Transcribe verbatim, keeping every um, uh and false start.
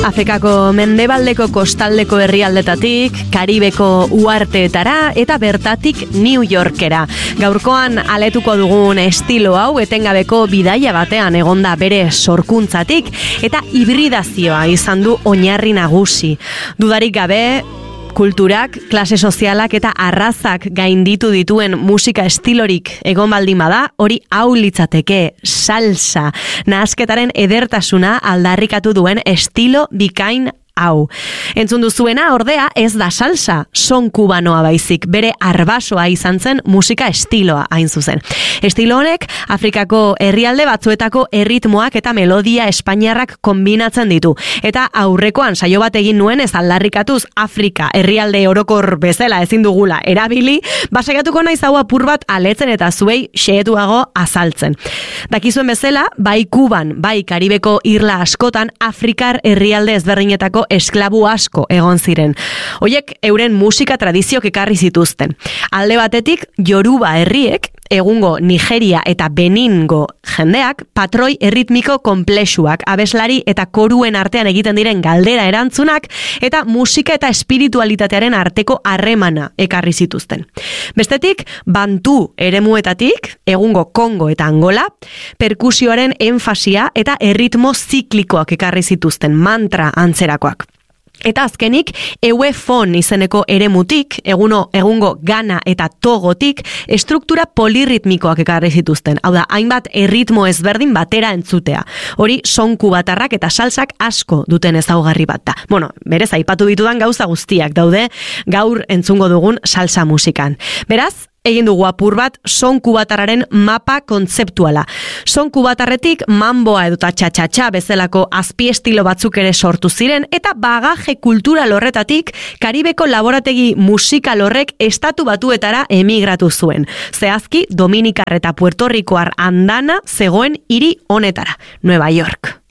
Afrikako mendebaldeko kostaldeko herrialdetatik, Karibeko uharteetara eta bertatik New Yorkera. Gaurkoan aletuko dugun estilo hau etengabeko bidaia batean egonda bere sorkuntzatik eta hibridazioa izan du oinarri nagusi. Dudarik gabe, kulturak, klase sozialak eta arrazak gainditu dituen musika estilorik egon baldin bada, hori hau litzateke salsa, nahasketaren edertasuna aldarrikatu duen estilo bikain hau. Entzun duzuena, ordea, ez da salsa, son kubanoa baizik, bere arbasoa izan zen musika estiloa hain zuzen. Estilo honek, Afrikako herrialde batzuetako erritmoak eta melodia espainiarrak kombinatzen ditu. Eta aurrekoan saio bat egin nuen ez aldarrikatuz Afrika herrialde orokor bezala ezin dugula erabili, basaiatuko naiz hau apur bat aletzen eta zuei xehetuago azaltzen. Dakizuen bezala, bai Kuban, bai Karibeko irla askotan Afrikar herrialde ezberdinetako esklabu asko egon ziren. Hoiek euren musika tradiziok ekarri zituzten. Alde batetik, Yoruba herriek, egungo Nigeria eta Beningo jendeak, patroi erritmiko konplexuak, abeslari eta koruen artean egiten diren galdera erantzunak, eta musika eta espiritualitatearen arteko harremana ekarri zituzten. Bestetik, Bantu eremuetatik, egungo Kongo eta Angola, perkusioaren enfasia eta erritmo ziklikoak ekarri zituzten, mantra antzerakoak. Eta azkenik, Ewefon izeneko eremutik, eguno, egungo Ghana eta Togotik, estruktura polirritmikoak ekarri zituzten. Hau da, hainbat erritmo ezberdin batera entzutea. Hori, son kubatarrak eta salsak asko duten ezaugarri bat da. Bueno, berez, aipatu ditudan gauza guztiak daude, gaur entzungo dugun salsa musikan. Beraz, egin dugu apur bat son kubatarraren mapa kontzeptuala. Son kubatarretik mamboa edo txatxatxa bezalako azpiestilo batzuk ere sortu ziren eta bagaje kultural horretatik Karibeko laborategi musikal horrek estatu batuetara emigratu zuen. Zehazki Dominikar eta Puerto Ricoar andana zegoen hiri honetara, Nueva York.